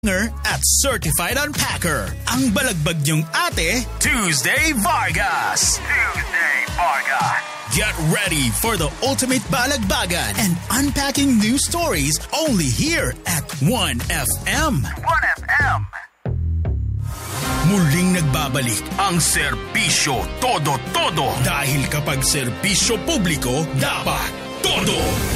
at Certified Unpacker. Ang balagbag niyong ate, Tuesday Vargas. Get ready for the ultimate balagbagan and unpacking news stories only here at 1FM. Muling nagbabalik ang serbisyo todo-todo. Dahil kapag serbisyo publiko, dapat todo.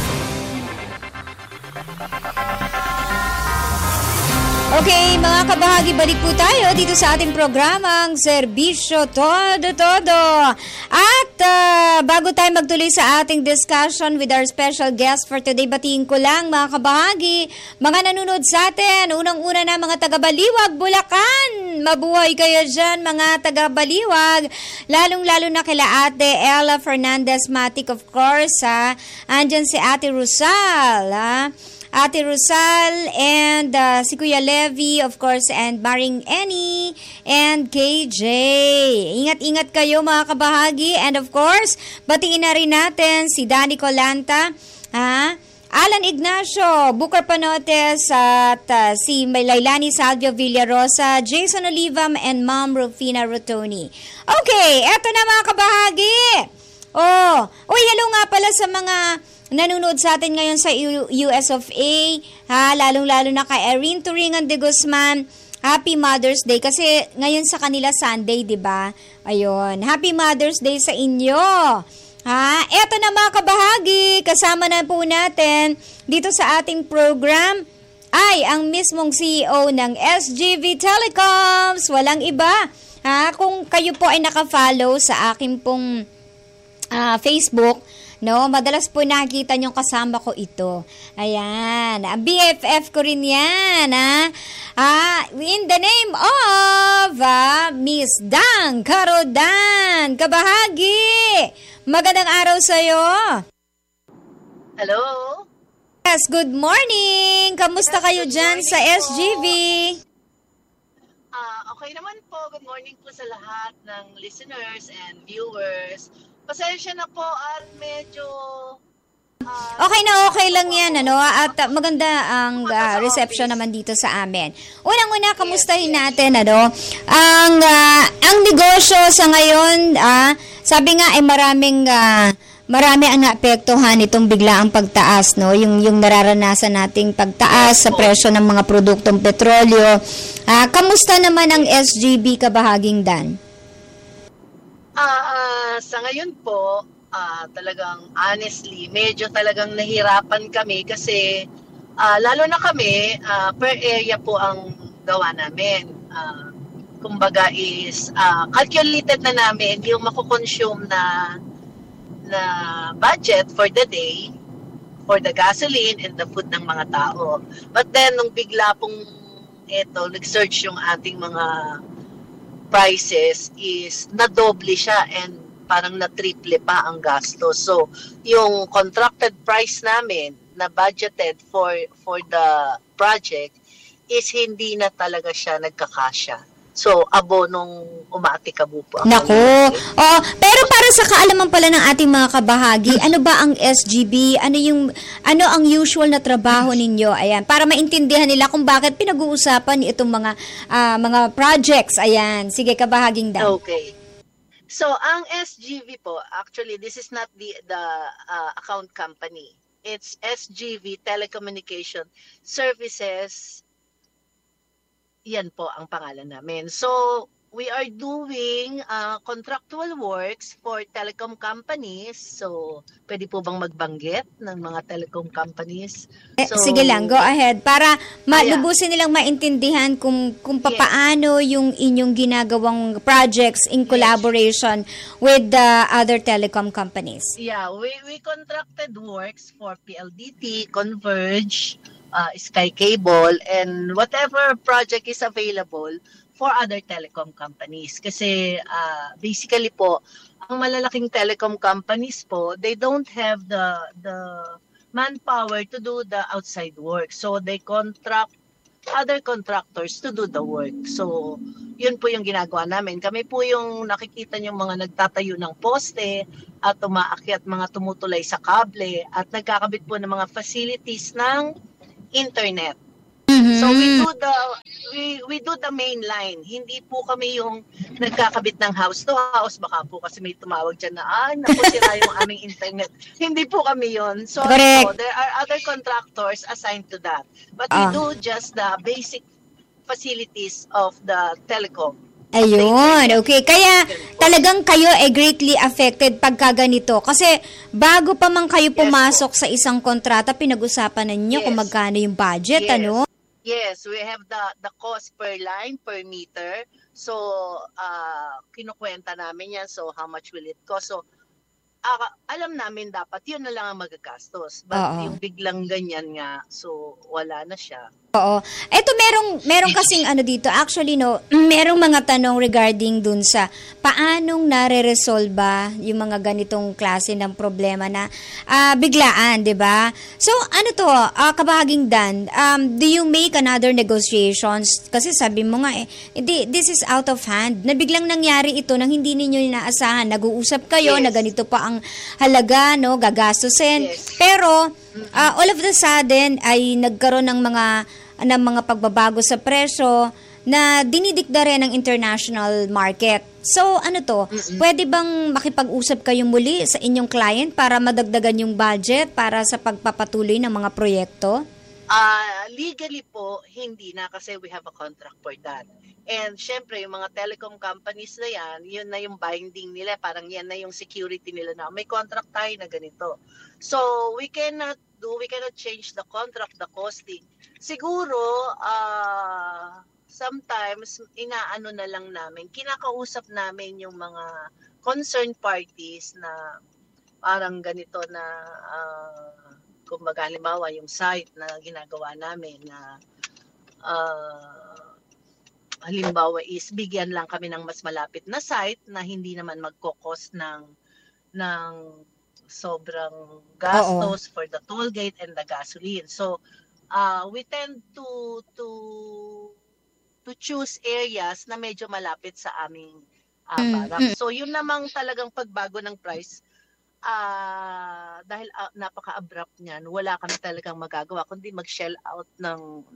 Okay, mga kabahagi, balik po tayo dito sa ating programang Serbisyo Todo-Todo. At bago tayo magtuloy sa ating discussion with our special guest for today, batiin ko lang mga kabahagi, mga nanonood sa atin, unang-una na mga taga-Baliwag, Bulacan. Mabuhay kayo dyan mga taga-Baliwag, lalong-lalo na kila Ate Ella Fernandez Matic, of course. Andyan si Ate Rosal, Ate Rosal and si Kuya Levy, of course, and Maring Annie and KJ. Ingat-ingat kayo mga kabahagi. And of course, batiin na rin natin si Danny Colanta, Alan Ignacio, Booker Panotes, at si Lailani Salvio Villarosa, Jason Olivam, and Ma'am Rufina Rotoni. Okay, eto na mga kabahagi. Hello nga pala sa mga nanonood sa atin ngayon sa US of A, lalong-lalo na kay Erin Turingan de Guzman. Happy Mother's Day kasi ngayon sa kanila Sunday, 'di ba? Ayun, Happy Mother's Day sa inyo. Eto na mga kabahagi, kasama na po natin dito sa ating program ay ang mismong CEO ng SGV Telecoms, walang iba. Kung kayo po ay naka-follow sa akin pong Facebook, no, madalas po nakita niyong kasama ko ito. Ayan, BFF ko rin yan, in the name of Miss Dang Carodan, kabahagi. Magandang araw sa'yo. Hello. Yes, good morning. Kamusta kayo dyan sa SGV? Okay naman po. Good morning po sa lahat ng listeners and viewers. Pasensya na po at medyo okay lang yan, at maganda ang reception naman dito sa amin. Unang-una, kamustahin natin, ang negosyo sa ngayon, sabi nga ay marami ang naapektuhan itong biglaang pagtaas, yung nararanasan nating pagtaas sa presyo ng mga produktong petrolyo. Kamusta naman ang SGB, kabahaging Dan? Sa ngayon po, talagang honestly, medyo talagang nahirapan kami kasi lalo na kami, per area po ang gawa namin. Kumbaga is, calculated na namin yung makukonsume na budget for the day, for the gasoline and the food ng mga tao. But then, nung bigla pong nag-surge yung ating mga prices is nadoble siya and parang na-triple pa ang gasto. So, yung contracted price namin na budgeted for the project is hindi na talaga siya nagkakasya. So, abonong umaatikabu po. Naku. Pero para sa kaalaman pala ng ating mga kabahagi, ano ba ang SGB? Ano ang usual na trabaho ninyo? Ayan, para maintindihan nila kung bakit pinag-uusapan itong mga projects. Ayan, sige, kabahaging Dan. Okay. So, ang SGV po, actually, this is not the account company. It's SGV Telecommunication Services. Yan po ang pangalan namin. So, we are doing contractual works for telecom companies. So, pwede po bang magbanggit ng mga telecom companies? So, sige lang, go ahead. Para malubusin nilang maintindihan kung papaano yung inyong ginagawang projects in collaboration with the other telecom companies. Yeah, we contracted works for PLDT, Converge, Sky Cable, and whatever project is available for other telecom companies. Kasi basically po, ang malalaking telecom companies po, they don't have the manpower to do the outside work. So they contract other contractors to do the work. So yun po yung ginagawa namin. Kami po yung nakikita yung mga nagtatayo ng poste at umaakyat mga tumutulay sa kable at nagkakabit po ng mga facilities ng internet. Mm-hmm. So we do we do the main line. Hindi po kami yung nagkakabit ng house to house. Baka po kasi may tumawag dyan na, naku, sira yung aming internet. Hindi po kami yon. So, there are other contractors assigned to that. But we do just the basic facilities of the telecom. Ayun, okay. Kaya talagang kayo greatly affected pagka ganito. Kasi bago pa man kayo pumasok sa isang kontrata, pinag-usapan ninyo kung magkano yung budget, ano? Yes, we have the cost per line, per meter. So, kinukwenta namin yan. So, how much will it cost? So, alam namin dapat yun na lang ang magagastos. But yung biglang ganyan nga, so wala na siya. Oo. Eto merong kasing dito. Actually merong mga tanong regarding dun sa paanong nare-resolve yung mga ganitong klase ng problema na biglaan, 'di ba? So kabahaging Dan, do you make another negotiations? Kasi sabi mo nga this is out of hand. Na biglang nangyari ito nang hindi ninyo inaasahan. Nag-uusap kayo na ganito pa ang halaga, gagastusin. Pero all of the sudden ay nagkaroon ng mga pagbabago sa presyo na dinidikta rin ng international market. So, pwede bang makipag-usap kayo muli sa inyong client para madagdagan yung budget para sa pagpapatuloy ng mga proyekto? Legally po, hindi na kasi we have a contract for that. And syempre, yung mga telecom companies na yan, yun na yung binding nila. Parang yan na yung security nila na may contract tayo na ganito. So, we cannot change the contract, the costing. Siguro, sometimes, inaano na lang namin, kinakausap namin yung mga concerned parties na parang ganito na, kumbaga, halimbawa, yung site na ginagawa namin na, halimbawa is bigyan lang kami ng mas malapit na site na hindi naman magkokos ng sobrang gastos for the toll gate and the gasoline. So, we tend to choose areas na medyo malapit sa aming barang. So, yun namang talagang pagbago ng price, dahil napaka-abrupt niyan, wala kami talagang magagawa kundi mag-shell out ng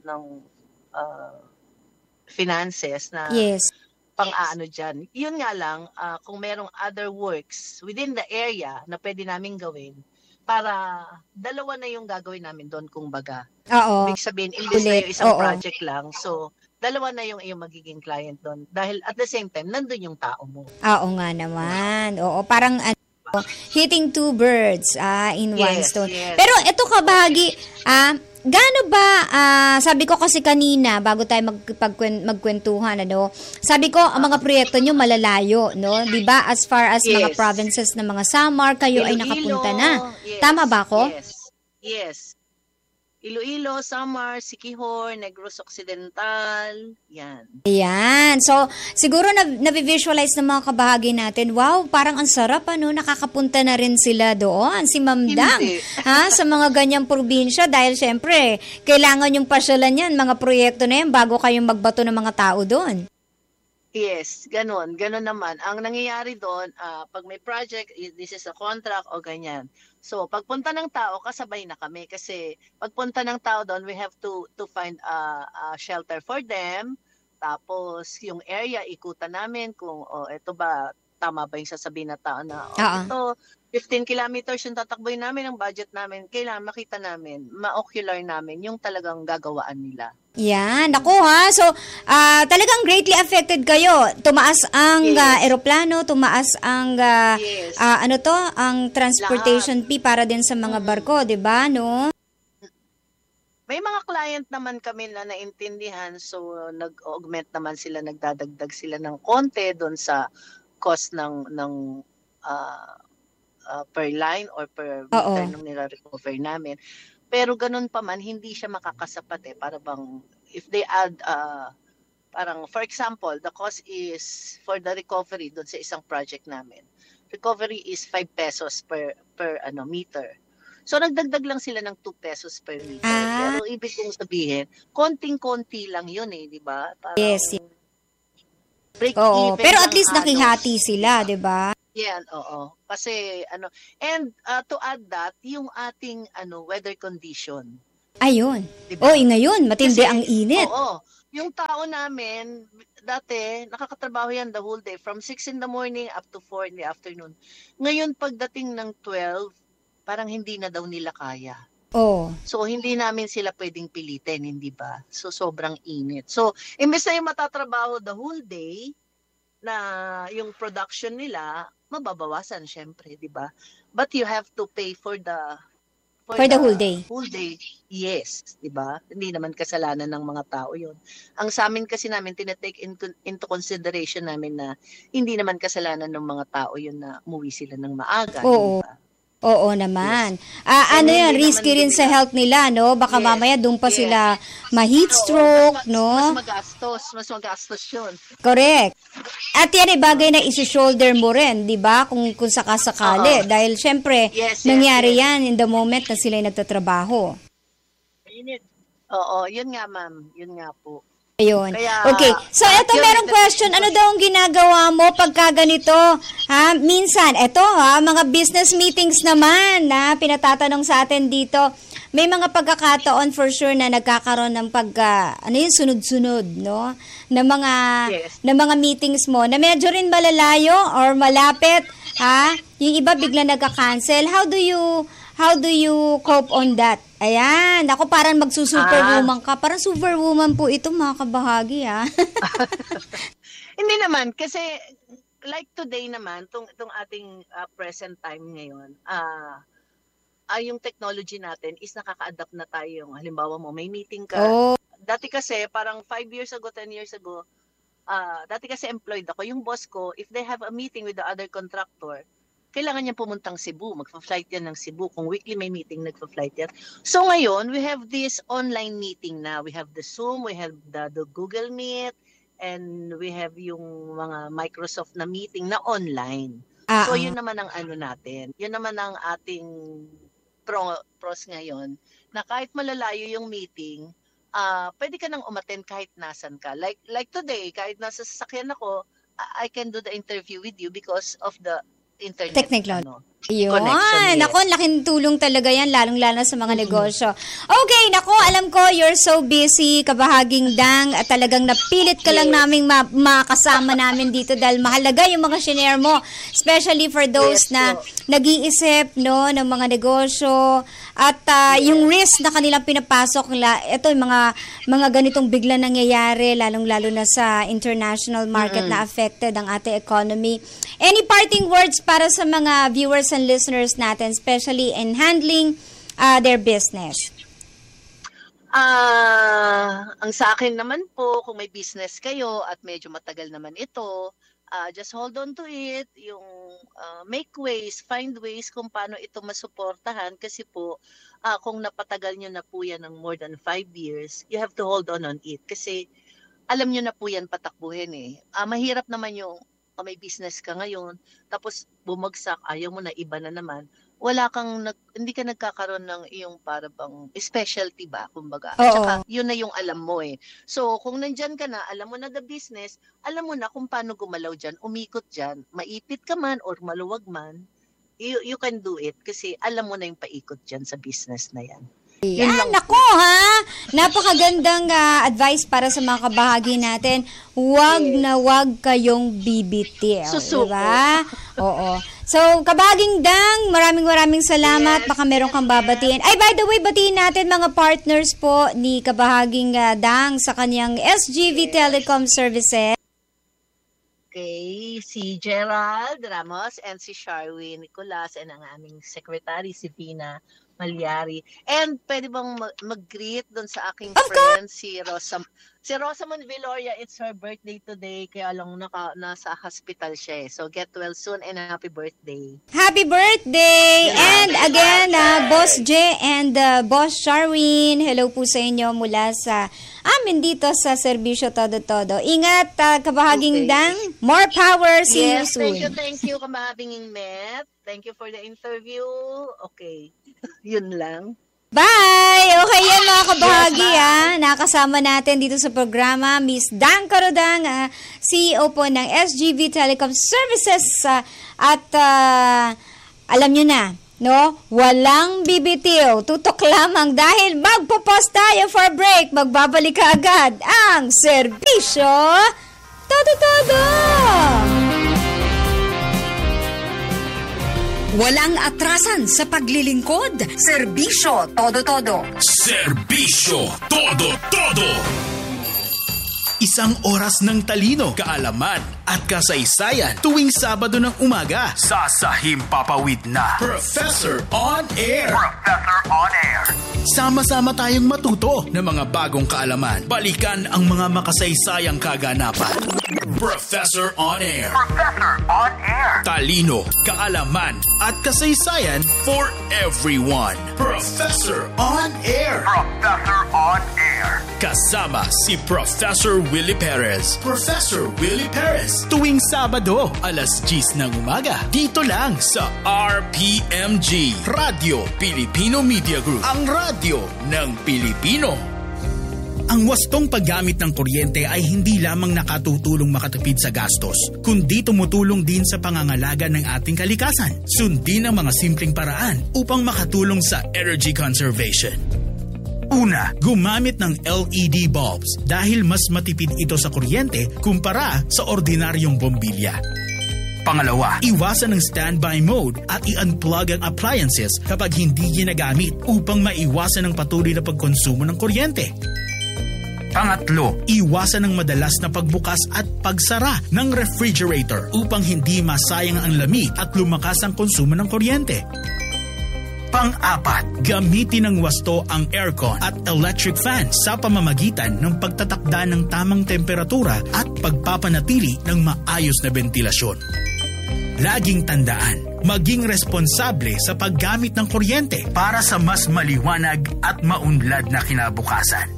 finances na pang-aano dyan. Yun nga lang, kung merong other works within the area na pwede namin gawin, para dalawa na yung gagawin namin doon kung baga. Ibig sabihin, imbis na yung isang project lang. So, dalawa na yung iyong magiging client doon. Dahil at the same time, nandun yung tao mo. Oo nga naman. Oo, parang hitting two birds in one stone. Yes. Pero ito kabahagi, gaano ba, sabi ko kasi kanina, bago tayo magkwentuhan, sabi ko, ang mga proyekto nyo malalayo, no? Diba? As far as mga provinces ng mga Samar, kayo ay nakapunta na. Tama ba ako? Yes. Iloilo, Samar, Siquijor, Negros Occidental, yan. Ayan. So, siguro na-visualize ng mga kabahagi natin, wow, parang ang sarap, nakakapunta na rin sila doon, si Ma'am Dang, sa mga ganyang probinsya, dahil syempre, kailangan yung pasyalan yan, mga proyekto na yan, bago kayong magbato ng mga tao doon. Yes, ganun naman. Ang nangyayari doon, pag may project, this is a contract o ganyan. So, pagpunta ng tao, kasabay na kami kasi pagpunta ng tao doon, we have to find a shelter for them. Tapos, yung area, ikutan namin kung, ito ba, tama ba yung sasabihin na tao na, ito, 15 kilometers yung tatakboy namin, ang budget namin, kailangan makita namin, ma-ocular namin yung talagang gagawaan nila. Yan, naku ha. So, talagang greatly affected kayo. Tumaas ang eroplano, tumaas ang ang transportation fee para din sa mga barko, 'di ba, no? May mga client naman kami na naintindihan, so nag-augment naman sila, nagdadagdag sila ng konti doon sa cost ng per line or per meter nung nire-recover namin. Pero ganun pa man, hindi siya makakasapat para bang, if they add, parang, for example, the cost is, for the recovery doon sa isang project namin, recovery is 5 pesos per meter. So, nagdagdag lang sila ng 2 pesos per meter. Pero ibig kong sabihin, konting-konti lang yun di ba? Parang, yes. Oo, pero at least nakihati sila, di ba? Yan, oo. Kasi and to add that, yung ating weather condition. Ayun. Diba? Ngayon, matindi Kasi, ang init. Oo. Yung tao namin, dati, nakakatrabaho yan the whole day. From 6 in the morning up to 4 in the afternoon. Ngayon, pagdating ng 12, parang hindi na daw nila kaya. Oh. So, hindi namin sila pwedeng pilitin, hindi ba? So, sobrang init. So, imbes na yung matatrabaho the whole day, na yung production nila, mababawasan, syempre, di ba? But you have to pay for the whole day. Whole day, yes, di ba? Hindi naman kasalanan ng mga tao yun. Ang sa amin kasi namin, tinatake into consideration namin na hindi naman kasalanan ng mga tao yun na umuwi sila ng maaga. Oo. Diba? Oo naman. Yes. Ano yan, risky rin sa health nila, no? Baka mamaya doon pa sila ma-heat stroke, no? Mas magastos yun. Correct. At yan ay bagay na isi-shoulder mo rin, di ba? Kung sakasakali. Dahil syempre, nangyari yan in the moment na sila nagtatrabaho. Oo, yun nga ma'am. Yun nga po. Ayun. Kaya, okay. So, eto merong question. Ano daw ang ginagawa mo pagka ganito? Ha? Minsan, mga business meetings naman na pinatatanong sa atin dito. May mga pagkakataon for sure na nagkakaroon ng sunod-sunod, no? Na mga meetings mo na medyo rin malalayo or malapit, ha? Yung iba bigla nagka-cancel. How do you cope on that? Ayan, ako parang magsusuperwoman ka. Parang superwoman po ito, mga kabahagi, ha? Hindi naman, kasi like today naman, itong ating present time ngayon, yung technology natin is nakaka-adapt na tayo. Halimbawa mo, may meeting ka. Dati kasi, parang 5 years ago, 10 years ago, dati kasi employed ako. Yung boss ko, if they have a meeting with the other contractor, kailangan niya pumuntang Cebu. Magpa-flight yan ng Cebu. Kung weekly may meeting, nagpa-flight yan. So ngayon, we have this online meeting na. We have the Zoom, we have the Google Meet, and we have yung mga Microsoft na meeting na online. So yun naman ang natin. Yun naman ang ating pros ngayon, na kahit malalayo yung meeting, pwede ka nang umattend kahit nasan ka. Like today, kahit nasa sasakyan ako, I can do the interview with you because of the internet. Technical. Yun. Connection, yes. Nako, laking tulong talaga yan, lalong-lalo sa mga negosyo. Okay, nako, alam ko, you're so busy, kabahaging Dang, at talagang napilit ka lang naming makasama namin dito dahil mahalaga yung mga shinare mo, especially for those na nag-iisip, no, ng mga negosyo, at yung risk na kanilang pinapasok, ito yung mga ganitong bigla nangyayari, lalong-lalo na sa international market na affected ang ating economy. Any parting words para sa mga viewers and listeners natin, especially in handling their business? Ang sa akin naman po, kung may business kayo at medyo matagal naman ito, just hold on to it, yung make ways, find ways kung paano ito masuportahan kasi po, kung napatagal nyo na po yan ng more than 5 years, you have to hold on it kasi alam nyo na po yan patakbuhin eh. Mahirap naman yung may business ka ngayon, tapos bumagsak, ayaw mo na, iba na naman, hindi ka nagkakaroon ng iyong parang specialty ba, kumbaga. At saka, yun na yung alam mo eh. So, kung nandyan ka na, alam mo na the business, alam mo na kung paano gumalaw dyan, umikot dyan, maipit ka man or maluwag man, you can do it kasi alam mo na yung paikot dyan sa business na yan. Yan, nako ha! Napakagandang advice para sa mga kabahagi natin. Huwag na huwag kayong bibitiw. Diba? Oo. So, kabahaging Dang, maraming salamat. Baka meron kang babatiin. Ay, by the way, batiin natin mga partners po ni kabahaging Dang sa kanyang SGV Telecom Services. Okay, si Gerald Ramos and si Sharwin Nicolas and ang aming secretary si Vina Malyari. And pwede bang mag-greet doon sa aking friend si Rosamond Villoria. It's her birthday today kaya lang nasa hospital siya eh. So get well soon and happy birthday. Happy birthday! And again, Boss J and Boss Sharwin, hello po sa inyo mula sa amin dito sa Serbisyo Todo-Todo. Ingat, kabahaging Dang. More power. See you soon. Thank you, kabahaging Met. Thank you for the interview. Okay. Yun lang. Bye! Okay yan mga kabahagi Nakasama natin dito sa programa Miss Dang Carodang, CEO po ng SGV Telecom Services. At alam nyo na, no? Walang bibitiw. Tutok lamang dahil magpo-pause tayo for break. Magbabalik ka agad ang serbisyo todo-todo. Walang atrasan sa paglilingkod. Serbisyo todo-todo. Serbisyo todo-todo. Isang oras ng talino, kaalaman at kasaysayan tuwing Sabado ng umaga. Sasahim papawid na Professor on Air. Professor on Air. Sama-sama tayong matuto ng mga bagong kaalaman. Balikan ang mga makasaysayang kaganapan. Professor on Air. Professor on Air. Talino, kaalaman at kasaysayan for everyone. Professor on Air. Professor on Air. Kasama si Professor Willie Perez. Professor Willie Perez. Tuwing Sabado, alas 10 ng umaga. Dito lang sa RPMG, Radio Pilipino Media Group. Ang radyo ng Pilipino. Ang wastong paggamit ng kuryente ay hindi lamang nakatutulong makatipid sa gastos, kundi tumutulong din sa pangangalaga ng ating kalikasan. Sundin ang mga simpleng paraan upang makatulong sa energy conservation. Una, gumamit ng LED bulbs dahil mas matipid ito sa kuryente kumpara sa ordinaryong bombilya. Pangalawa, iwasan ng standby mode at i-unplug ang appliances kapag hindi ginagamit upang maiwasan ang patuloy na pagkonsumo ng kuryente. Pangatlo, iwasan ang madalas na pagbukas at pagsara ng refrigerator upang hindi masayang ang lamig at lumakas ang konsumo ng kuryente. Pang-apat, gamitin ng wasto ang aircon at electric fan sa pamamagitan ng pagtatakda ng tamang temperatura at pagpapanatili ng maayos na ventilasyon. Laging tandaan, maging responsable sa paggamit ng kuryente para sa mas maliwanag at maunlad na kinabukasan.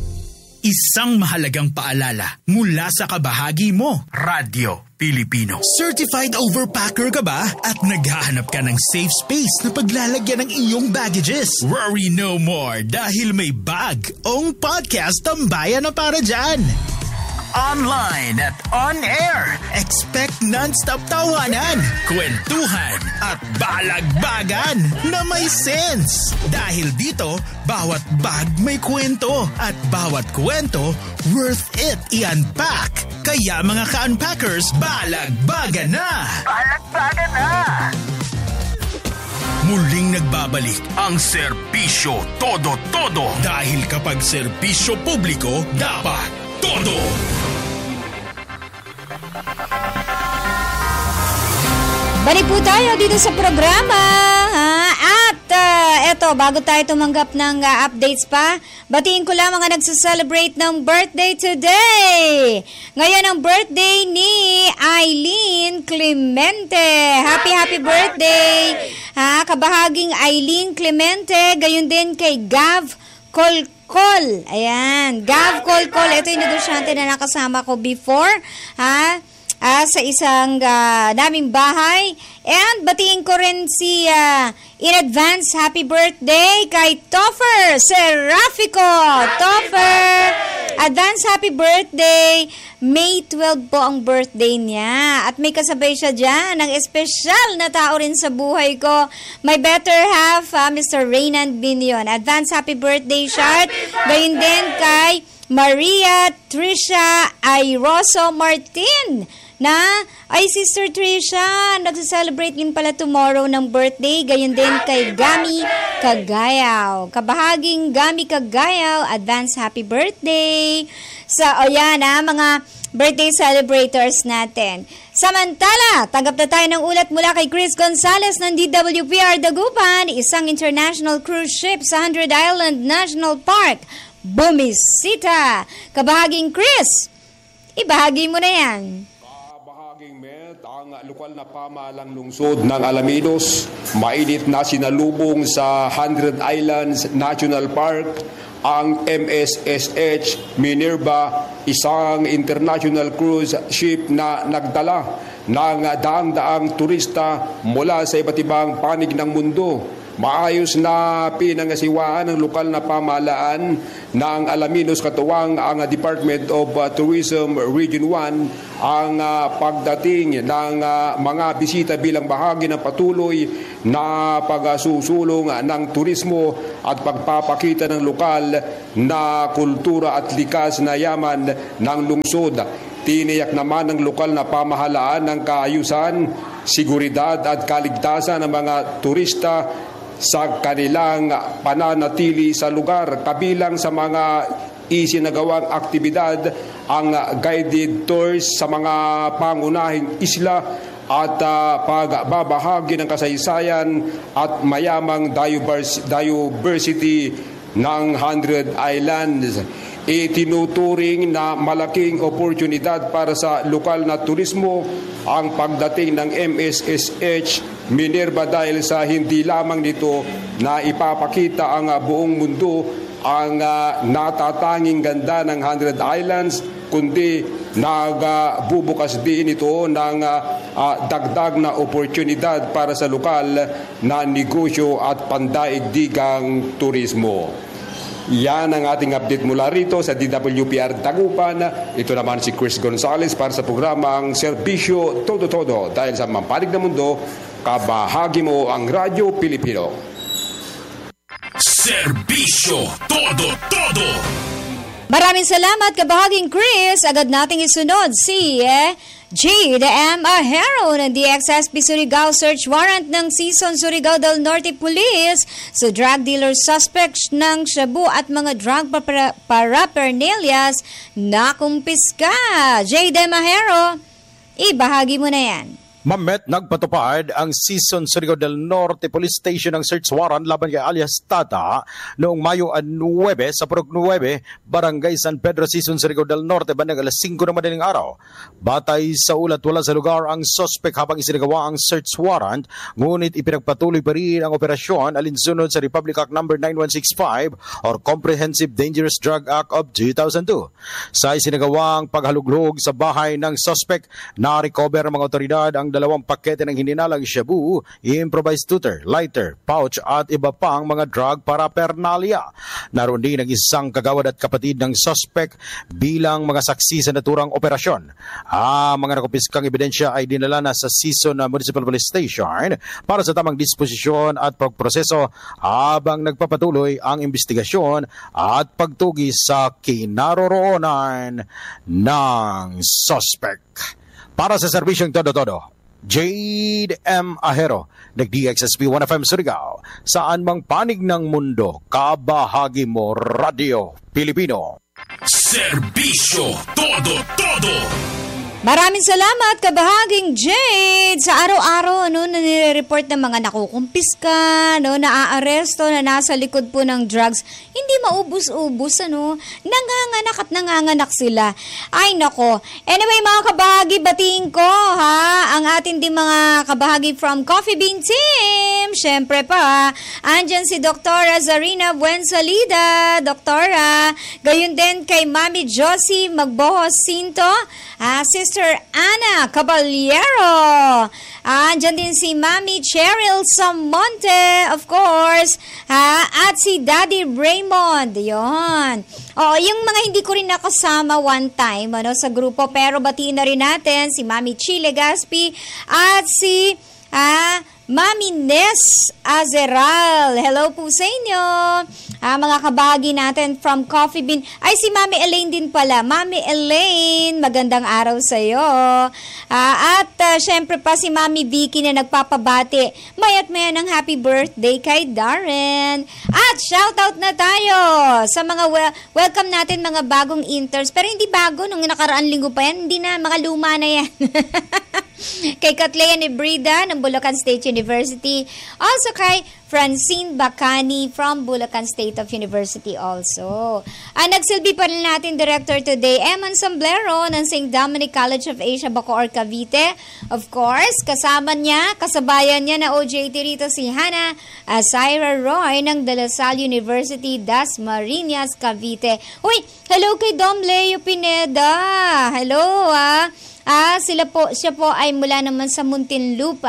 Isang mahalagang paalala mula sa kabahagi mo, Radyo Pilipino. Certified overpacker ka ba? At naghahanap ka ng safe space na paglalagyan ng iyong baggages? Worry no more dahil may bag-ong podcast tambayan na para dyan. Online at on-air. Expect non-stop tawanan, kwentuhan at balagbagan na may sense. Dahil dito, bawat bag may kwento at bawat kwento worth it i-unpack. Kaya mga ka-unpackers, balagbagan na! Balagbagan na! Muling nagbabalik ang serbisyo todo-todo. Dahil kapag serbisyo publiko, dapat todo! Balik po tayo dito sa programa. At eto, bago tayo tumanggap ng updates pa, batiin ko lang mga nagsaselebrate ng birthday today. Ngayon ang birthday ni Eileen Clemente. Happy birthday! Kabahaging Eileen Clemente, gayon din kay Gav Kolkol. Ayan, Gav Kolkol. Ito yung negosyante na nakasama ko before. Sa isang naming bahay. And batiin ko rin si in advance happy birthday kay Toffer Serafico. Toffer, advance happy birthday. May 12 po ang birthday niya. At may kasabay siya dyan ng espesyal na tao rin sa buhay ko. My better half, Mr. Reynand Binion. Advance happy birthday, Shart. Gayon din kay Maria Trisha Airoso Martin na ay Sister Trisha, nagsa-celebrate din pala tomorrow ng birthday. Gayon din kay Gami Cagayaw. Kabahaging Gami Cagayaw, advance happy birthday. Yan mga birthday celebrators natin. Samantala, tanggap na tayo ng ulat mula kay Chris Gonzalez ng DWPR Dagupan, isang international cruise ship sa 100 Island National Park. Bumisita! Kabahaging Chris, ibahagi mo na yan. Ang lokal na pamahalang lungsod ng Alaminos, mainit na sinalubong sa 100 Islands National Park ang MSSH Minerva, isang international cruise ship na nagdala ng daang-daang turista mula sa iba't ibang panig ng mundo. maayos na pinangasiwaan ng lokal na pamahalaan ng Alaminos katuwang ang Department of Tourism Region 1 ang pagdating ng mga bisita bilang bahagi ng patuloy na pagsusulong ng turismo at pagpapakita ng lokal na kultura at likas na yaman ng lungsod. Tiniyak naman ng lokal na pamahalaan ng kaayusan, seguridad at kaligtasan ng mga turista sa kanilang pananatili sa lugar. Kabilang sa mga isinagawang aktibidad ang guided tours sa mga pangunahing isla at pagbabahagi ng kasaysayan at mayamang diversity ng 100 Islands. Itinuturing na malaking oportunidad para sa lokal na turismo ang pagdating ng MSSH Minerva dahil sa hindi lamang nito na ipapakita ang buong mundo ang natatanging ganda ng 100 Islands, kundi nagbubukas din ito ng dagdag na oportunidad para sa lokal na negosyo at pandaigdigang turismo. Yan ang ating update mula rito sa DWPR Dagupan. Ito naman si Chris Gonzales para sa programang Serbisyo Todo-Todo. Dahil sa mampanig na mundo, kabahagi mo ang Radyo Pilipino. Serbisyo Todo-Todo. Maraming salamat, kabahaging Chris. Agad nating isunod si Jade M. Ahero ng DXSP Surigao search warrant ng Season Surigao del Norte Police sa drug dealer suspects ng shabu at mga drug paraphernalias na kumpiska. Jade M. Ahero, ibahagi mo na yan. Mamet, nagpatupad ang Season Surigao del Norte Police Station ng search warrant laban kay alias Tata noong Mayo 9 sa Purok 9, Barangay San Pedro, Season Surigao del Norte, bandang alas 5 ng madaling araw. Batay sa ulat, wala sa lugar ang suspect habang isinagawa ang search warrant, ngunit ipinagpatuloy pa rin ang operasyon alinsunod sa Republic Act No. 9165 or Comprehensive Dangerous Drug Act of 2002. Sa isinagawang paghaluglog sa bahay ng suspect, na-recover ng mga otoridad ang 2 pakete ng hininalang shabu, improvised tutor, lighter, pouch at iba pang mga drug paraphernalia. Naroon din ang isang kagawad at kapatid ng suspect bilang mga saksi sa naturang operasyon. Ang mga nakupiskang ebidensya ay dinala na sa Season Municipal Police Station para sa tamang disposisyon at pagproseso habang nagpapatuloy ang investigasyon at pagtugi sa kinaroroonan ng suspect. Para sa serbisyong Todo-Todo, Jade M. Ahero, nag-DXSP 1FM Surigao, saan mang panig ng mundo, kabahagi mo Radyo Pilipino. Serbisyo Todo-Todo. Maraming salamat, kabahaging Jade. Sa araw-araw, nire-report ng mga nakukumpiska, naaaresto na nasa likod po ng drugs. Hindi maubos-ubos, nanganganak at nanganganak sila. Ay, nako. Anyway, mga kabahagi, batiin ko, ang atin din mga kabahagi from Coffee Bean Team. Siyempre pa, andyan si Dr. Zarina Buensalida, Doktora. Gayon din kay Mami Josie Magbohos Sinto, Sister Ana Caballero. Andyan din si Mami Cheryl Samonte, of course. At si Daddy Raymond. Yun. Yung mga hindi ko rin nakasama one time sa grupo. Pero batiin na rin natin si Mami Chile Gaspi at si Mami Ness Azeral. Hello po sa inyo. Mga kabahagi natin from Coffee Bean. Ay, si Mami Elaine din pala. Mami Elaine, magandang araw sa iyo. At syempre pa si Mami Vicky na nagpapabati. Mayat maya ng happy birthday kay Darren. At shoutout na tayo sa mga welcome natin mga bagong interns. Pero hindi bago, nung nakaraan linggo pa yan. Hindi na, mga luma na yan. Kay Kathleen Ibrida ng Bulacan State University. Also kay Francine Bacani from Bulacan State of University also. Nagsilbi pa rin natin director today, Eman Samblero ng St. Dominic College of Asia, Bacoor, Cavite. Of course, kasama niya, kasabayan niya na OJT rito si Hannah Syra Roy ng De La Salle University, Dasmariñas, Cavite. Uy, hello kay Dom Leo Pineda. Hello, siya po ay mula naman sa Muntinlupa.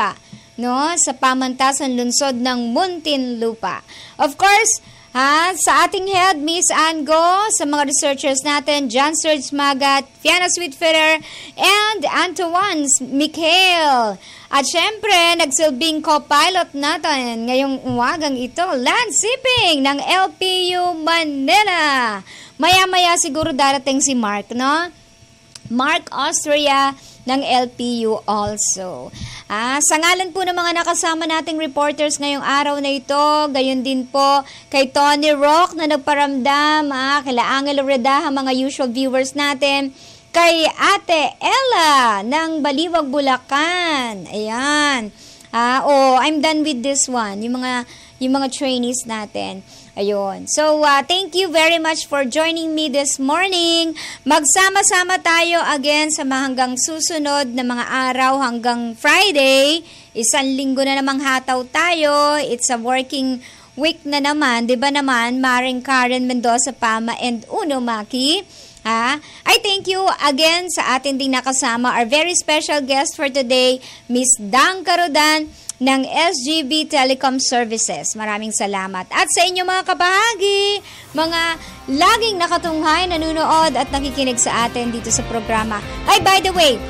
no, sa pamantasan lungsod ng Muntinlupa. Of course, sa ating head, Miss Ango, sa mga researchers natin, John Serge Magat, Fiona Sweetfeather, and Antoine Mikhail. At syempre, nagsilbing co-pilot natin ngayong umagang ito, Lance Siping ng LPU Manila. Maya-maya siguro darating si Mark, no? Mark Austria ng LPU also. Sa ngalan po ng mga nakasama nating reporters ngayong araw na ito, gayon din po kay Tony Rock na nagparamdam, kila Angelo Redaha, mga usual viewers natin, kay Ate Ella ng Baliwag, Bulacan. Ayan. I'm done with this one. Yung mga trainees natin. Ayun. So, thank you very much for joining me this morning. Magsama-sama tayo again sa hanggang susunod na mga araw hanggang Friday. Isang linggo na namang hataw tayo. It's a working week na naman. Diba naman, Maring Karen Mendoza Pama and Uno Maki. I thank you again sa atin ding nakasama. Our very special guest for today, Miss Dang Carodan ng SGB Telecom Services. Maraming salamat. At sa inyo mga kabahagi, mga laging nakatunghay, nanonood at nakikinig sa atin dito sa programa. Ay, by the way,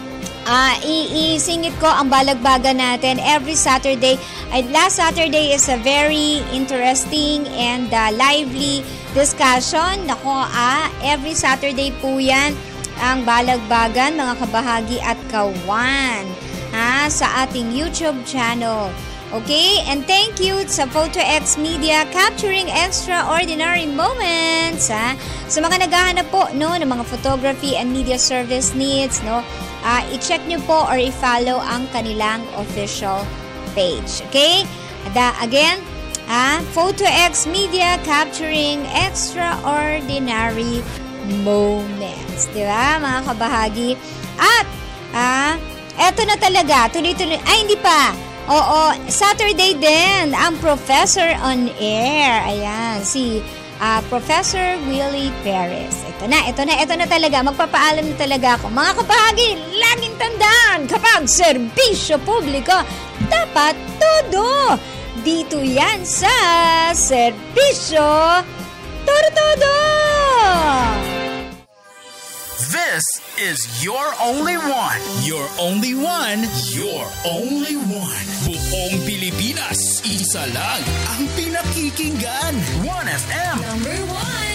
isingit ko ang balagbaga natin every Saturday. Last Saturday is a very interesting and lively discussion. Nako, every Saturday po yan ang balagbagan, mga kabahagi at kawan. Sa ating YouTube channel. Okay? And thank you sa PhotoX Media capturing extraordinary moments. Sa mga naghahanap po ng mga photography and media service needs, i-check nyo po or i-follow ang kanilang official page. Okay? Again, PhotoX Media capturing extraordinary moments. Diba, mga kabahagi? At, eto na talaga, tuloy-tuloy. Ay, hindi pa. Oo, Saturday din, ang Professor on Air. Ayan, si Professor Willie Perez. Ito na talaga. Magpapaalam na talaga ako. Mga kabahagi, laging tandaan, kapag serbisyo publiko, dapat todo. Dito yan sa Serbisyo Todo. This is your only one. Your only one. Your only one. Buong Pilipinas, isa lang ang pinakikinggan. 1FM. Number 1.